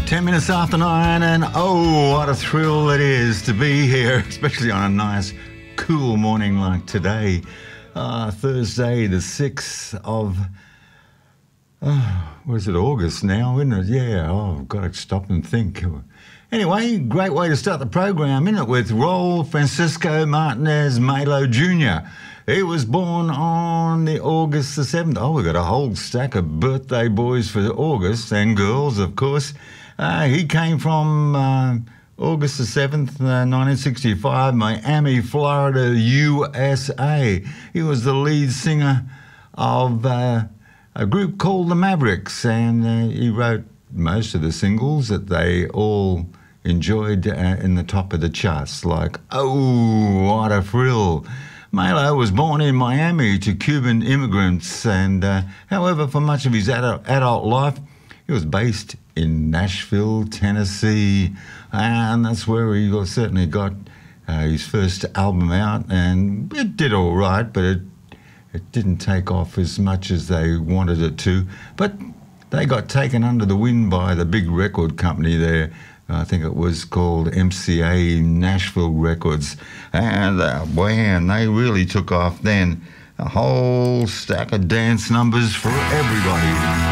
10 minutes after 9, and oh, what a thrill it is to be here, especially on a nice, cool morning like today. Thursday, the 6th of, what is it, August now, isn't it? Yeah, I've got to stop and think. Anyway, great way to start the program, isn't it, with Raul Francisco Martinez Melo Jr. He was born on the August the 7th. Oh, we've got a whole stack of birthday boys for August, and girls, of course. He came from August the 7th, 1965, Miami, Florida, USA. He was the lead singer of a group called the Mavericks, and he wrote most of the singles that they all enjoyed in the top of the charts, like Oh, What a Thrill. Melo was born in Miami to Cuban immigrants, and however, for much of his adult life, he was based in Nashville, Tennessee, and that's where he certainly got his first album out, and it did all right, but it didn't take off as much as they wanted it to. But they got taken under the wind by the big record company there. I think it was called MCA Nashville Records, and man, they really took off then. A whole stack of dance numbers for everybody.